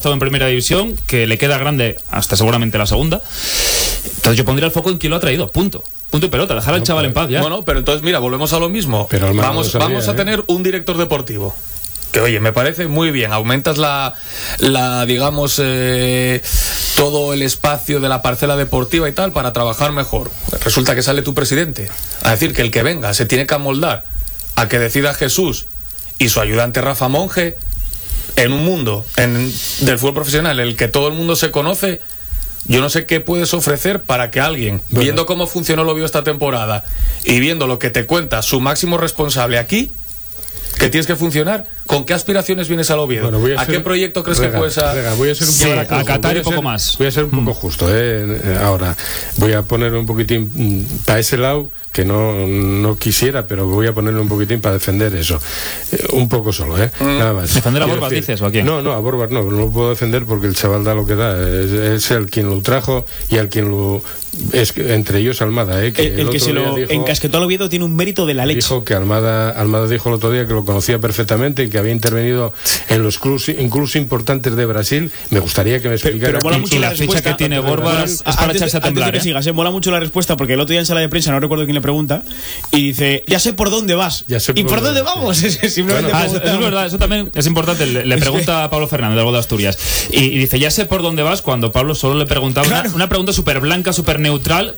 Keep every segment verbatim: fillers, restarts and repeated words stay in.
estado en primera división, que le queda grande hasta seguramente la segunda. Entonces yo pondría el foco en quién lo ha traído, punto. Punto y pelota, dejar al no, chaval pero, en paz ya. Bueno, pero entonces mira, volvemos a lo mismo. Pero vamos sabía, vamos a ¿eh? tener un director deportivo. Que oye, me parece muy bien, aumentas la, la digamos, eh, todo el espacio de la parcela deportiva y tal para trabajar mejor. Resulta que sale tu presidente a decir que el que venga se tiene que amoldar a que decida Jesús y su ayudante Rafa Monge en un mundo en, del fútbol profesional en el que todo el mundo se conoce. Yo no sé qué puedes ofrecer para que alguien, bueno, viendo cómo funcionó el Oviedo esta temporada y viendo lo que te cuenta su máximo responsable aquí, que tienes que funcionar, ¿con qué aspiraciones vienes al Oviedo? Bueno, a, ¿A ser, qué proyecto crees rega, que puedes a... rega, voy a ser un sí, poco a Qatar y poco más. Voy a ser un poco justo, ¿eh? Ahora voy a poner un poquitín para ese lado, que no, no quisiera, pero voy a ponerle un poquitín para defender eso. Eh, un poco solo, ¿eh? Mm. Nada más. ¿Defender a Borbas dices o a quién? No, no, a Borbas no, no lo puedo defender porque el chaval da lo que da. Es, es el quien lo trajo y al quien lo... Es entre ellos Almada, ¿eh? Que el, el, el que se lo dijo, encasquetó al Oviedo tiene un mérito de la leche. Dijo que Almada, Almada dijo el otro día que lo conocía perfectamente y que había intervenido en los clubes incluso importantes de Brasil. Me gustaría que me explicara. Pero, pero mola mucho la, la ficha que tiene Borbas es para antes, echarse a temblar. Antes de que ¿eh? sigas, ¿eh? Mola mucho la respuesta porque el otro día en sala de prensa, no recuerdo quién le pregunta, y dice, ya sé por dónde vas. Ya sé por ¿Y por dónde, dónde vamos? Sí. Simplemente bueno, ah, eso, es verdad, eso también es importante. Le, le pregunta a Pablo Fernández, del Gol de Asturias, y, y dice, ya sé por dónde vas, cuando Pablo solo le preguntaba claro. una, una pregunta súper blanca, súper neutral,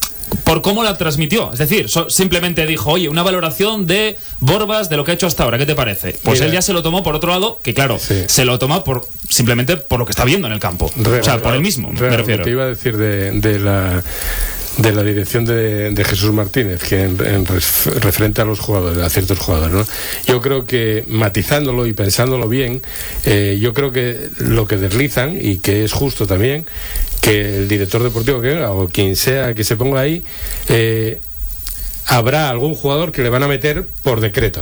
por cómo la transmitió. Es decir, so, simplemente dijo, oye, una valoración de Borbas de lo que ha hecho hasta ahora, ¿qué te parece? Pues Mira. él ya se lo tomó por otro lado, que claro, sí. se lo toma por simplemente por lo que está viendo en el campo. Re, o sea, re, por él mismo, re, me refiero. Lo que iba a decir de, de la... de la dirección de, de Jesús Martínez, que en, en ref, referente a los jugadores, a ciertos jugadores, ¿no? Yo creo que matizándolo y pensándolo bien, eh, yo creo que lo que deslizan, y que es justo también, que el director deportivo que venga, o quien sea que se ponga ahí, eh, habrá algún jugador que le van a meter por decreto.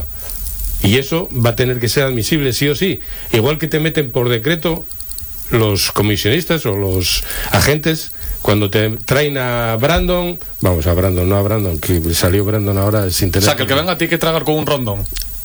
Y eso va a tener que ser admisible sí o sí. Igual que te meten por decreto los comisionistas o los agentes cuando te traen a Brandon, vamos a Brandon, no a Brandon, que salió Brandon ahora sin tener... O sea, que el que venga a ti que tragar con un rondón,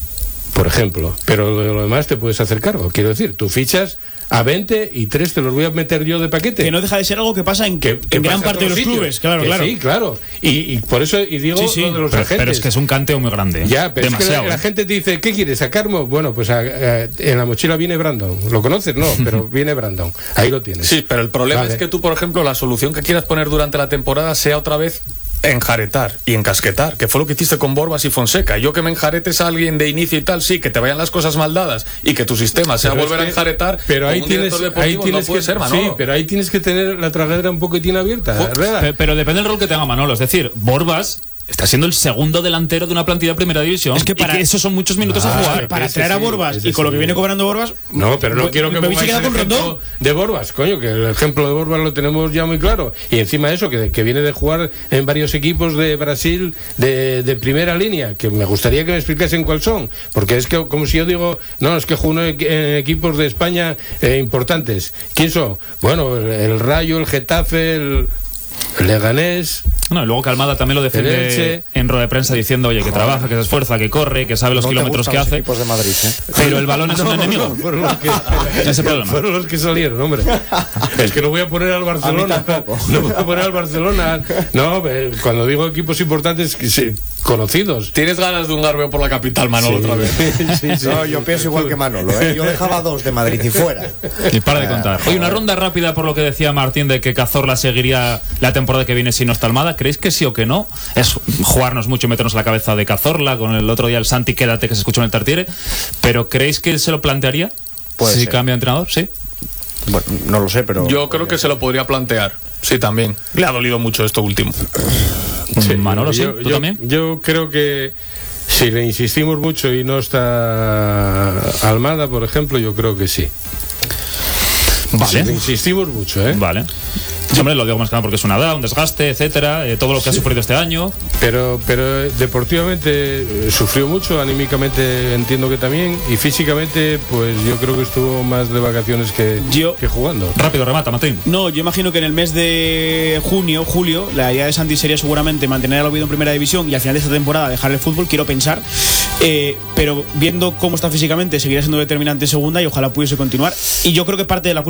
por ejemplo, pero de lo demás te puedes hacer cargo. Quiero decir, tú fichas a veinte y tres te los voy a meter yo de paquete. Que no deja de ser algo que pasa en, que, que en gran parte de los sitios. clubes, claro, que claro. Sí, claro. Y, y por eso, y digo sí, sí. lo de los pero, agentes. Pero es que es un canteo muy grande. Ya, pero demasiado. Es que la, la gente te dice, ¿qué quieres? ¿Sacarmo? Bueno, pues a, a, en la mochila viene Brandon. ¿Lo conoces? No, pero viene Brandon. Ahí lo tienes. Sí, pero el problema vale. es que tú, por ejemplo, la solución que quieras poner durante la temporada sea otra vez enjaretar y encasquetar, que fue lo que hiciste con Borbas y Fonseca. Yo que me enjaretes a alguien de inicio y tal, sí, que te vayan las cosas mal dadas y que tu sistema sea pero volver es que, a enjaretar, pero ahí tienes, ahí tienes no que ser, Manolo. Sí, pero ahí tienes que tener la tragadera un poquitín abierta. Pero, pero depende del rol que tenga Manolo, es decir, Borbas está siendo el segundo delantero de una plantilla de primera división. Es que para y que esos son muchos minutos ah, a jugar. Para traer a Borbas y con sí. lo que viene cobrando Borbas. No, pero no me, quiero que me pongáis el ejemplo de Borbas, coño, que el ejemplo de Borbas lo tenemos ya muy claro. Y encima eso, que, que viene de jugar en varios equipos de Brasil de, de primera línea, que me gustaría que me explicasen cuáles son. Porque es que, como si yo digo, no, es que juego en equipos de España eh, importantes. ¿Quién son? Bueno, el, el Rayo, el Getafe, el... Leganés. No, y luego que Almada también lo defiende en rueda de prensa diciendo, oye, que Joder. trabaja, que se esfuerza, que corre, que sabe los no kilómetros que hace. De Madrid, ¿eh? Pero el balón es no, un enemigo. No, fueron, los que, Ese problema. fueron los que salieron, hombre. Es que no voy a poner al Barcelona. No voy a poner al Barcelona. No, cuando digo equipos importantes, sí, conocidos. Tienes ganas de un garbeo por la capital, Manolo, sí. otra vez. Sí, sí. No, yo pienso igual que Manolo, ¿eh? Yo dejaba dos de Madrid y fuera. Y para de contar. Oye, una ronda rápida por lo que decía Martín de que Cazorla seguiría la temporada que viene si no está Almada. ¿Creéis que sí o que no? Es jugarnos mucho y meternos en la cabeza de Cazorla, con el otro día el Santi, quédate que se escuchó en el Tartiere, pero ¿creéis que se lo plantearía? Puede si ser. cambia de entrenador, sí. Bueno, no lo sé, pero... Yo creo que se lo podría plantear. Sí, también. Le ha dolido mucho esto último. Sí, Manolo, sí. Yo, ¿Tú yo, también? Yo creo que si le insistimos mucho y no está Almada, por ejemplo, yo creo que sí. Vale. Si le insistimos mucho, ¿eh? Vale. Hombre, lo digo más que nada porque es una edad, un desgaste, etcétera, eh, todo lo que sí. ha sufrido este año. Pero, pero deportivamente eh, sufrió mucho, anímicamente entiendo que también, y físicamente, pues yo creo que estuvo más de vacaciones que, yo, que jugando. Rápido, remata, Martín. No, yo imagino que en el mes de junio, julio, la idea de Santi sería seguramente mantener al Oviedo en primera división y al final de esta temporada dejar el fútbol, quiero pensar. Eh, pero viendo cómo está físicamente, seguirá siendo determinante en segunda y ojalá pudiese continuar. Y yo creo que parte de la culpa